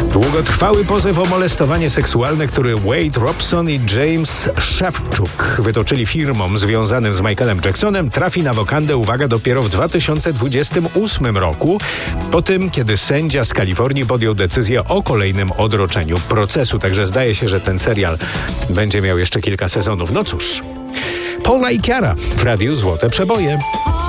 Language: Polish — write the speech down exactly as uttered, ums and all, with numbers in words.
Długotrwały pozew o molestowanie seksualne, który Wade Robson i James Shevchuk wytoczyli firmom związanym z Michaelem Jacksonem, trafi na wokandę, uwaga, dopiero w dwa tysiące dwudziestym ósmym roku, po tym, kiedy sędzia z Kalifornii podjął decyzję o kolejnym odroczeniu procesu. Także zdaje się, że ten serial będzie miał jeszcze kilka sezonów. No cóż, Paula i Kiara w Radiu Złote Przeboje.